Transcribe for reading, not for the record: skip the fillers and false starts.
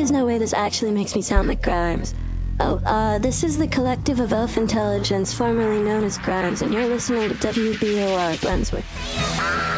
is no way this actually makes me sound like Grimes. This is the Collective of Elf Intelligence, formerly known as Grimes, and you're listening to WBOR Glensworth.